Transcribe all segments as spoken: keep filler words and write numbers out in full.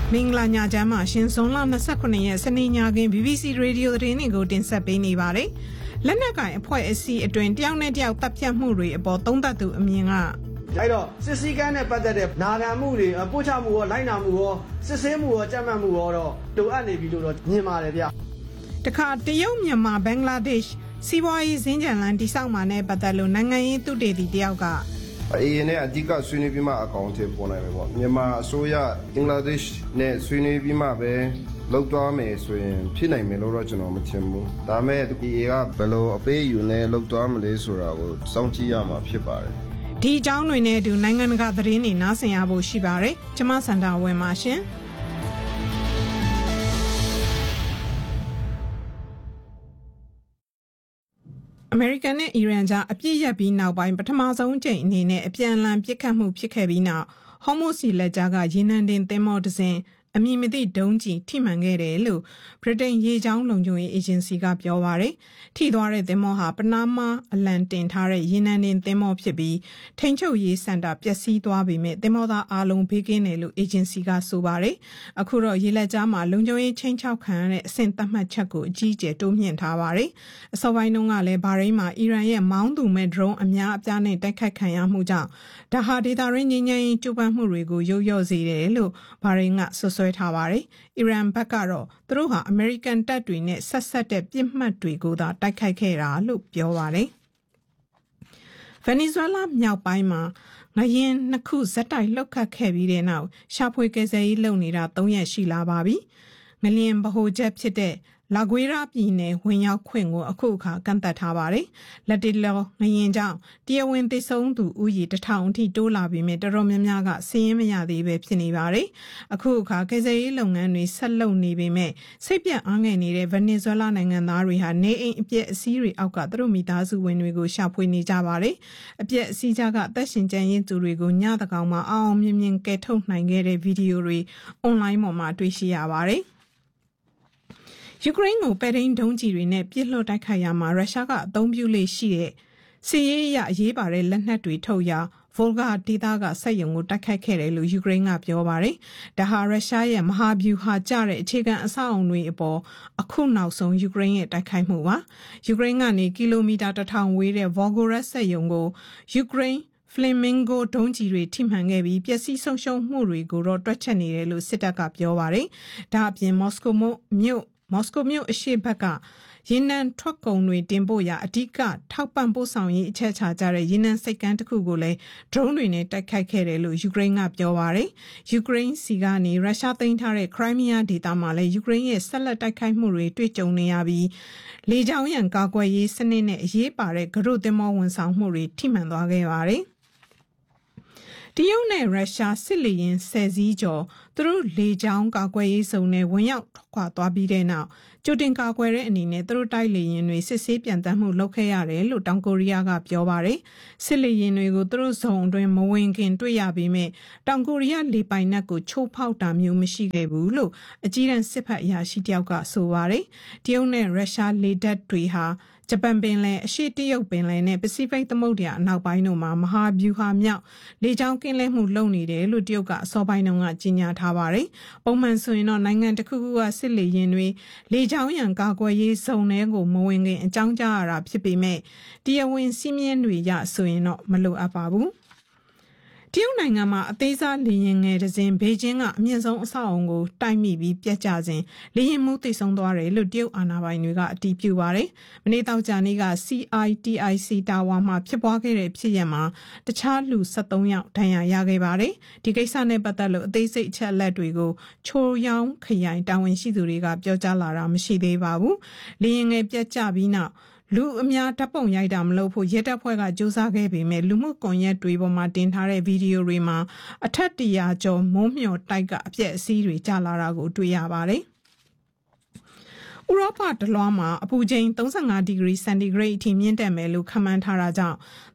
မင်္ဂလာညချမ်းပါရှင်ဇွန်လ၂၉ရက်စနေညခင်း B B C Radio သတင်းတွေကိုတင်ဆက်ပေးနေပါတယ်။လက်နက်ကိုင်အဖွဲ့အစည်းအတွင်းတယောက်နဲ့တယောက်တပ်ဖြတ်မှုတွေအပေါ်သုံးသပ်သူအမြင်ကအဲ့တော့စစ်စည်းကမ်းနဲ့ပတ်သက်တဲ့နာခံမှုတွေပို့ချမှုရောလိုက်နာမှုရောစစ်ဆေးမှုရောကြက်မှတ်မှုရောတော့လိုအပ်နေပြီလို့တော့မြင်ပါတယ်ဗျ။တခါတရုတ်မြန်မာဘင်္ဂလားဒေ့ရှ်စီးပွားရေးစင်ကြံလန်းတိစောက်မှာနဲ့ပတ်သက်လို့နိုင်ငံရေးသုတေသီတယောက်ကအေးနဲ့အဓိကဆွေးနွေးပြီးမှအကောင့်ထဲပေါ်နိုင်မယ်ပေါ့မြန်မာအစိုးရဘင်္ဂလားဒေ့ရှ်နဲ့ဆွေးနွေးပြီးမှပဲလောက်သွားမယ်ဆိုရင်ဖြစ်နိုင်မယ်လို့တော့ကျွန်တော်မထင်ဘူးဒါပေမဲ့ အေး ကဘယ်လိုအပေးယူနဲ့လောက်သွားမလဲဆိုတာကိုစောင့်ကြည့်ရမှာဖြစ်ပါတယ်ဒီအကြောင်းတွေနဲ့အတူနိုင်ငံတကာသတင်းတွေနားဆင်ရဖို့ရှိပါတယ်ကျွန်မစန္ဒာဝင်းပါရှင်အမေရိကန်နဲ့အီရန်ကြားအပြစ်ရပ်ပြီးနောက်ပိုင်းပထမဆုံးအကြိမ်အနေနဲ့အပြန်အလှန်ပစ်ခတ်မှုဖြစ်ခဲ့ပြီးနောက်ဟော်မုဇ်စီလက်ကြားကရေနံတင်သင်္ဘောတစ်စင်းအမည်မသိဒုံးကျည်ထိမှန်ခဲ့တယ်လို့ဗြိတိန်ရေကြောင်းလုံခြုံရေးအေဂျင်စီကပြောပါတယ်။ထိသွားတဲ့သင်္ဘောဟာပနားမားအလံတင်ထားတဲ့ရေနံတင်သင်္ဘောဖြစ်ပြီးထိန်ချုပ်ရေးစင်တာပျက်စီးသွားပေမဲ့သင်္ဘောသားအားလုံးဘေးကင်းတယ်လို့အေဂျင်စီကဆိုပါတယ်။အခုတော့ရေလက်ကြားမှာလုံခြုံရေးချင်းချောက်ခံရတဲ့အဆင့်သတ်မှတ်ချက်ကိုအကြီးအကျယ်တိုးမြှင့်ထားပါတယ်။အစောပိုင်းတုန်းကလည်းဘာရိန်းမှာအီရန်ရဲ့မောင်းသူမဲ့ဒရုန်းအများအပြားနဲ့တိုက်ခိုက်ခံရမှုကြောင့်ဒါဟာဒေသရင်းငြိမ်းချမ်းရေးကြိုးပမ်းမှုတွေကိုရုပ်ရော့စေတယ်လို့ဘာရိန်းကဆွဆွဲထားပါတယ်။အီရန်ဘက်ကတော့သူတို့ဟာအမေရိကန်တပ်တွေနဲ့ဆက်ဆက်တဲ့ပြစ်မှတ်တွေကိုသာတိုက်ခိုက်ခဲ့တာလို့ပြောပါတယ်။ဗင်နီဇွဲလားမြောက်ပိုင်းမှာငလျင်နှစ်ခုဇက်တိုက်လှုပ်ခတ်ခဲ့ပြီးတဲ့နောက်ရှာဖွေကယ်ဆယ်ရေးလုပ်နေတာ၃ရက်ရှိလာပါပြီ။ငလျင်ဗဟိုချက်ဖြစ်တဲ့လာဂွေရာပြည်နယ်ဝင်ရောက်ခွင့်ကိုအခုအခါကန့်သတ်ထားပါတယ်။လက်တလောငရင်ကြောင့်တရားဝင်သိဆုံးသူဦးရေတစ်ထောင်အထိတိုးလာပြီးမြဲတော်တော်များများကစီးရင်မရသေးပဲဖြစ်နေပါတယ်။အခုအခါကယ်ဆယ်ရေးလုပ်ငန်းတွေဆက်လုပ်နေပေမဲ့စိတ်ပြတ်အားငယ်နေတဲ့ဗင်နီဇွဲလားနိုင်ငံသားတွေဟာနေအိမ်အပြည့်အစည်းတွေအောက်ကသူတို့မိသားစုဝင်တွေကိုရှာဖွေနေကြပါတယ်။အပြည့်အစည်းကြားကအသက်ရှင်ကျန်ရစ်သူတွေကိုညတကောင်မှာအောင်အောင်မြင်မြင်ကယ်ထုတ်နိုင်ခဲ့တဲ့ဗီဒီယိုတွေအွန်လိုင်းပေါ်မှာတွေ့ရှိရပါတယ်။ယူကရိန်းကိုပဲရင်းဒုံးကျည်တွေနဲ့ပြစ်လွှတ်တိုက်ခိုက်ရမှာရုရှားကအသုံးပြုလေရှိတဲ့စစ်ရေးအရအရေးပါတဲ့လက်နက်တွေထုတ်ရာဗိုလ်ဂါဒေသကစက်ရုံကိုတိုက်ခိုက်ခဲ့တယ်လို့ယူကရိန်းကပြောပါတယ်။ဒါဟာရုရှားရဲ့မဟာဗျူဟာကျတဲ့အခြေခံအဆောက်အုံတွေအပေါ်အခုနောက်ဆုံးယူကရိန်းရဲ့တိုက်ခိုက်မှုပါ။ယူကရိန်းကနေကီလိုမီတာတစ်ထောင်ဝေးတဲ့ဗော်ဂိုရက်စက်ရုံကိုယူကရိန်းဖလင်မင်ဂိုဒုံးကျည်တွေထိမှန်ခဲ့ပြီးပျက်စီးဆုံးရှုံးမှုတွေကိုတော့တွက်ချက်နေတယ်လို့စစ်တပ်ကပြောပါတယ်။ဒါအပြင်မော်စကိုမြို့မော်စကိုမြို့အရှေ့ဘက်ကရေနံထွက်ကုန်တွေတင်ပို့ရာအဓိကထောက်ပံ့ပို့ဆောင်ရေးအချက်ချာကြတဲ့ရေနံစိတ်ကမ်းတစ်ခုကိုလည်းဒရုန်းတွေနဲ့တိုက်ခိုက်ခဲ့တယ်လို့ယူကရိန်းကပြောပါတယ်။ယူကရိန်းစီကနေရုရှားသိမ်းထားတဲ့ခရိုင်းမီးယားဒေသမှာလည်းယူကရိန်းရဲ့ဆက်လက်တိုက်ခိုက်မှုတွေတွေ့ကြုံနေရပြီးလေကြောင်းရန်ကာကွယ်ရေးစနစ်နဲ့အရေးပါတဲ့ဂရုသင်္ဘောဝန်ဆောင်မှုတွေထိမှန်သွားခဲ့ပါတယ်။တရုတ်နဲ့ရုရှားစစ်လေယာဉ်ဆယ်စီးကျော်သူတို့လေကြောင်းကာကွယ်ရေးစုံနဲ့ဝင်ရောက်ထွက်ခွာသွားပြီးတဲ့နောက်ကြိုတင်ကာကွယ်တဲ့အနေနဲ့သူတို့တိုက်လေယာဉ်တွေစစ်ဆေးပြန်တမ်းမှုလုပ်ခဲ့ရတယ်လို့တောင်ကိုရီးယားကပြောပါတယ်။စစ်လေယာဉ်တွေကိုသူတို့ဇုံအတွင်းမဝင်ခင်တွေ့ရပေမဲ့တောင်ကိုရီးယားလေပိုင်နက်ကိုချိုးဖောက်တာမျိုးမရှိခဲ့ဘူးလို့အကြီးတန်းစစ်ဖက်အရာရှိတယောက်ကဆိုပါတယ်။တရုတ်နဲ့ရုရှားလေတပ်တွေဟာဂျပန်ပင်လယ်အရှေ့တရုတ်ပင်လယ်နဲ့ပစိဖိတ်သမုဒ္ဒရာအနောက်ပိုင်းတို့မှာမဟာဗျူဟာမြောက်လေကြောင်းကင်းလဲမှုလုပ်နေတယ်လို့တရုတ်ကအစောပိုင်းတုန်းကကြေညာထားပါတယ်။ပုံမှန်ဆိုရင်တော့နိုင်ငံတစ်ခုခုကစစ်လေယာဉ်တွေလေကြောင်းရန်ကာကွယ်ရေးစုံတွေကိုမဝင်ခင်အကြောင်းကြားရတာဖြစ်ပေမဲ့တရားဝင်စီးမြင်တွေရဆိုရင်တော့မလိုအပ်ပါဘူး။တရုတ်နိုင်ငံမှာအသေးစားလေယာဉ်ငယ်တစ်စင်းဘေကျင်းကအမြင့်ဆုံးအဆောက်အုံကိုတိုက်မိပြီးပြက်ကျစဉ်လေယာဉ်မှူးသိဆုံးသွားတယ်လို့တရုတ်အာဏာပိုင်တွေကအတည်ပြုပါတယ်။မနေ့တောက်ကြနေ့က C I T I C တာဝါမှာဖြစ်ပွားခဲ့တဲ့ဖြစ်ရပ်မှာတခြားလူ၁၃ယောက်ဒဏ်ရာရခဲ့ပါတယ်။ဒီကိစ္စနဲ့ပတ်သက်လို့အသေးစိတ်အချက်အလက်တွေကိုချိုရောင်းခရိုင်တာဝန်ရှိသူတွေကပြောကြားလာတာမရှိသေးပါဘူး။လေယာဉ်ငယ်ပြက်ကျပြီးနောက်လူအများဓာတ်ပုံရိုက်တာမလုပ်ဖို့ရဲတပ်ဖွဲ့ကကြိုးစားခဲ့ပေမဲ့လူမှုကွန်ရက်တွေပေါ်မှာတင်ထားတဲ့ဗီဒီယိုတွေမှာအထက်တရာကျော်မိုးမျှော်တိုက်ကအပြက်အစည်းတွေကျလာတာကိုတွေ့ရပါတယ်။ဥရောပတလွှားမှာအပူချိန်၃၅ဒီဂရီစင်တီဂရိတ်အထိမြင့်တက်မယ်လို့ခန့်မှန်းထားတာကြောင့်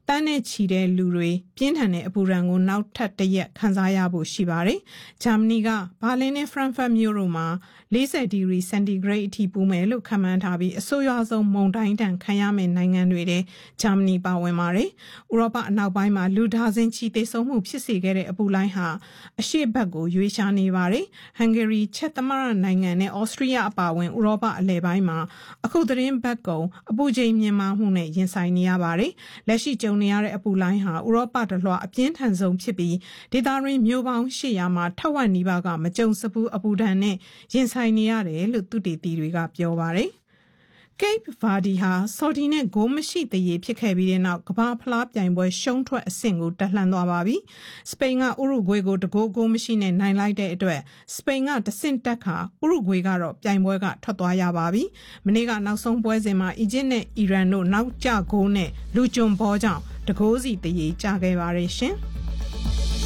တန်းနဲ့ချီတဲ့လူတွေပြင်းထန်တဲ့အပူဒဏ်ကိုနောက်ထပ်တစ်ရက်ခံစားရဖို့ရှိပါတယ်။ဂျာမနီကဘာလင်နဲ့ဖရန့်ဖတ်မြို့တို့မှာ၄၀ဒီဂရီစင်တီဂရိတ်အထိပူမယ်လို့ခန့်မှန်းထားပြီးအဆိုးရွားဆုံးမုန်တိုင်းတန်ခံရမယ့်နိုင်ငံတွေထဲဂျာမနီပါဝင်ပါတယ်။ဥရောပအနောက်ပိုင်းမှာလူဒါဇင်ချီသေဆုံးမှုဖြစ်စေခဲ့တဲ့အပူလိုင်းဟာအရှေ့ဘက်ကိုရွေ့ရှားနေပါတယ်။ဟန်ဂေရီချက်သမရနိုင်ငံနဲ့ဩစတြီးယားအပါအဝင်ဥရောပအလယ်ပိုင်းမှာအခုသတင်းဘက်ကုံအပူချိန်မြင့်မားမှုနဲ့ရင်ဆိုင်နေရပါတယ်။လက်ရှိကြုံနေရတဲ့အပူလိုင်းဟာဥရောပတလွှာအပြင်းထန်ဆုံးဖြစ်ပြီးဒေသတွင်းမြို့ပေါင်း၈ရာမှာထက်ဝက်နီးပါးကမကြုံစဘူးအပူဒဏ်နဲ့ရင်ဆိုင်နေရတယ်လို့သုတေသီတွေကပြောပါတယ်။ Cape Verde ဟာဆော်ဒီနဲ့ဂိုးမရှိတရေဖြစ်ခဲ့ပြီးတဲ့နောက်ကမ္ဘာဖလားပြိုင်ပွဲရှုံးထွက်အဆင့်ကိုတက်လှမ်းသွားပါပြီ။စပိန်ကဥရုဂွေးကိုတကိုးကိုမရှိနဲ့နိုင်လိုက်တဲ့အတွက်စပိန်ကတဆင့်တက်ခါဥရုဂွေးကတော့ပြိုင်ပွဲကထွက်သွားရပါပြီ။မနေ့ကနောက်ဆုံးပွဲစဉ်မှာအီဂျစ်နဲ့အီရန်တို့နောက်ကျဂိုးနဲ့လူကျွံဘောကြောင့်တကိုးစီတရေကျခဲ့ပါရရှင်။